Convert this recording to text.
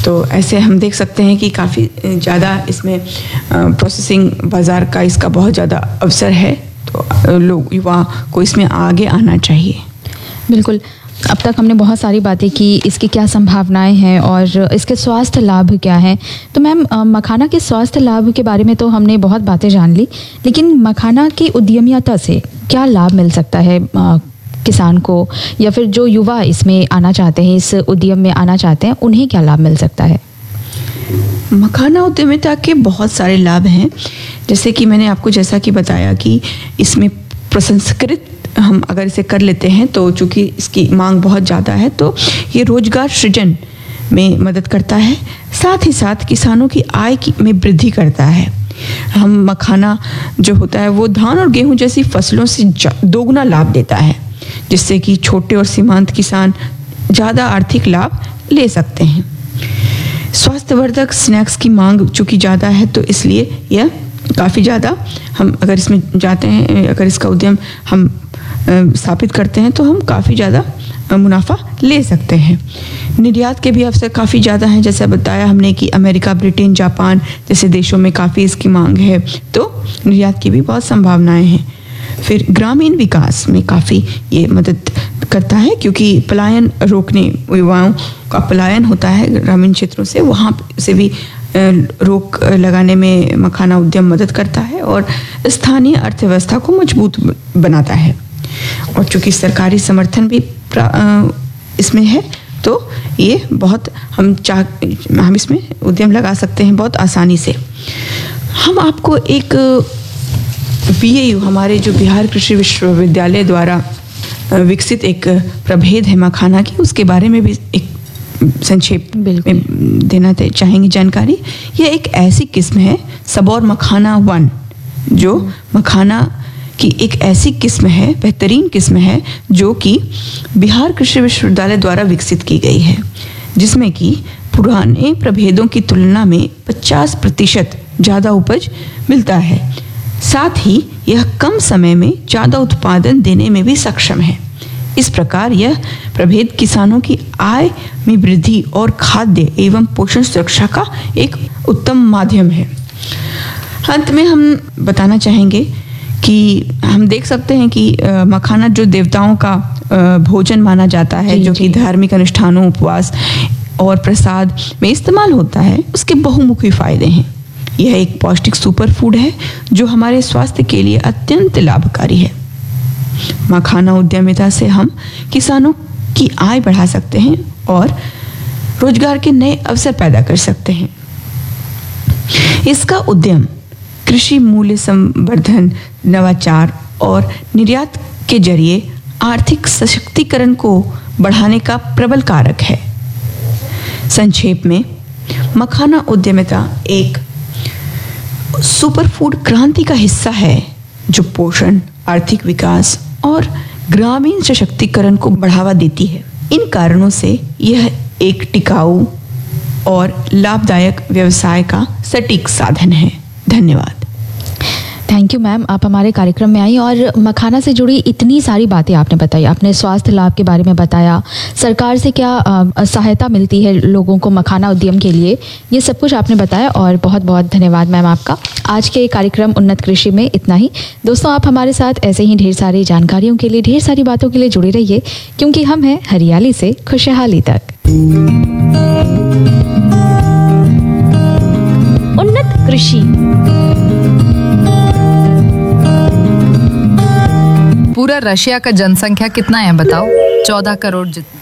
तो ऐसे हम देख सकते हैं कि काफ़ी ज़्यादा इसमें प्रोसेसिंग बाज़ार का इसका बहुत ज़्यादा अवसर है, तो लोग युवा को इसमें आगे आना चाहिए। बिल्कुल, अब तक हमने बहुत सारी बातें की, इसकी क्या संभावनाएं हैं और इसके स्वास्थ्य लाभ क्या हैं। तो मैम, मखाना के स्वास्थ्य लाभ के बारे में तो हमने बहुत बातें जान ली, लेकिन मखाना की उद्यमिता से क्या लाभ मिल सकता है किसान को, या फिर जो युवा इसमें आना चाहते हैं, इस उद्यम में आना चाहते हैं, उन्हें क्या लाभ मिल सकता है? मखाना उद्यमिता के बहुत सारे लाभ हैं। जैसे कि मैंने आपको जैसा कि बताया कि इसमें प्रसंस्कृत हम अगर इसे कर लेते हैं तो चूँकि इसकी मांग बहुत ज़्यादा है, तो ये रोजगार सृजन में मदद करता है, साथ ही साथ किसानों की आय में वृद्धि करता है। हम मखाना जो होता है वो धान और गेहूं जैसी फसलों से दोगुना लाभ देता है, जिससे कि छोटे और सीमांत किसान ज़्यादा आर्थिक लाभ ले सकते हैं। स्वास्थ्यवर्धक स्नैक्स की मांग चूँकि ज़्यादा है, तो इसलिए यह काफ़ी ज़्यादा, हम अगर इसमें जाते हैं, अगर इसका उद्यम हम स्थापित करते हैं तो हम काफ़ी ज़्यादा मुनाफा ले सकते हैं। निर्यात के भी अवसर काफ़ी ज़्यादा हैं, जैसे बताया हमने कि अमेरिका, ब्रिटेन, जापान जैसे देशों में काफ़ी इसकी मांग है, तो निर्यात की भी बहुत संभावनाएं हैं। फिर ग्रामीण विकास में काफ़ी ये मदद करता है, क्योंकि पलायन रोकने, युवाओं का पलायन होता है ग्रामीण क्षेत्रों से, वहाँ से भी रोक लगाने में मखाना उद्यम मदद करता है और स्थानीय अर्थव्यवस्था को मजबूत बनाता है। और चूँकि सरकारी समर्थन भी इसमें है, तो ये बहुत हम इसमें उद्यम लगा सकते हैं बहुत आसानी से। हम आपको एक BAU, हमारे जो बिहार कृषि विश्वविद्यालय द्वारा विकसित एक प्रभेद है मखाना की, उसके बारे में भी एक संक्षेप में देना चाहेंगे जानकारी। यह एक ऐसी किस्म है, सबौर मखाना 1, जो मखाना की एक ऐसी किस्म है, बेहतरीन किस्म है, जो कि बिहार कृषि विश्वविद्यालय द्वारा विकसित की गई है, जिसमें कि पुराने प्रभेदों की तुलना में 50% ज़्यादा उपज मिलता है। साथ ही यह कम समय में ज़्यादा उत्पादन देने में भी सक्षम है। इस प्रकार यह प्रभेद किसानों की आय में वृद्धि और खाद्य एवं पोषण सुरक्षा का एक उत्तम माध्यम है। अंत में हम बताना चाहेंगे कि हम देख सकते हैं कि मखाना जो देवताओं का भोजन माना जाता है, जो कि धार्मिक अनुष्ठानों, उपवास और प्रसाद में इस्तेमाल होता है, उसके बहुमुखी फायदे हैं। यह एक पौष्टिक सुपर फूड है जो हमारे स्वास्थ्य के लिए अत्यंत लाभकारी है। मखाना उद्यमिता से हम किसानों की आय बढ़ा सकते हैं और रोजगार के नए अवसर पैदा कर सकते हैं। इसका उद्यम कृषि मूल्य संवर्धन, नवाचार और निर्यात के जरिए आर्थिक सशक्तिकरण को बढ़ाने का प्रबल कारक है। संक्षेप में, मखाना उद्यमिता एक सुपर फूड क्रांति का हिस्सा है जो पोषण, आर्थिक विकास और ग्रामीण सशक्तिकरण को बढ़ावा देती है। इन कारणों से यह एक टिकाऊ और लाभदायक व्यवसाय का सटीक साधन है। धन्यवाद। थैंक यू मैम, आप हमारे कार्यक्रम में आई और मखाना से जुड़ी इतनी सारी बातें आपने बताई। आपने स्वास्थ्य लाभ के बारे में बताया, सरकार से क्या सहायता मिलती है लोगों को मखाना उद्यम के लिए, ये सब कुछ आपने बताया और बहुत बहुत धन्यवाद मैम आपका। आज के कार्यक्रम उन्नत कृषि में इतना ही। दोस्तों, आप हमारे साथ ऐसे ही ढेर सारी जानकारियों के लिए, ढेर सारी बातों के लिए जुड़े रहिए, क्योंकि हम हैं हरियाली से खुशहाली तक। उन्नत कृषि। पूरा रशिया का जनसंख्या कितना है बताओ? 14 करोड़ जितना।